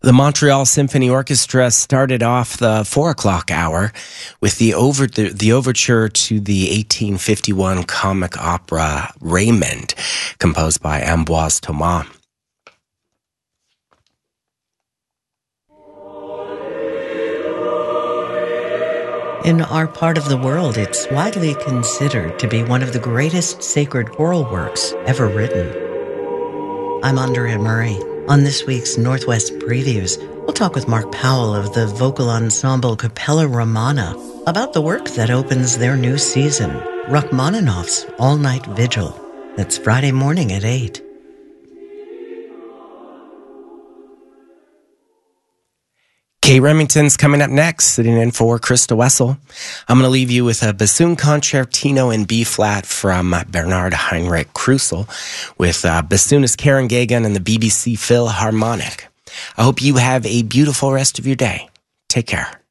The Montreal Symphony Orchestra started off the 4 o'clock hour with the overture to the 1851 comic opera Raymond, composed by Ambroise Thomas. In our part of the world, it's widely considered to be one of the greatest sacred choral works ever written. I'm Andrea Murray. On this week's Northwest Previews, we'll talk with Mark Powell of the vocal ensemble Capella Romana about the work that opens their new season, Rachmaninoff's All-Night Vigil. That's Friday morning at 8. Kate Remington's coming up next, sitting in for Krista Wessel. I'm going to leave you with a bassoon concertino in B-flat from Bernard Heinrich Krusel with bassoonist Karen Gagan and the BBC Philharmonic. I hope you have a beautiful rest of your day. Take care.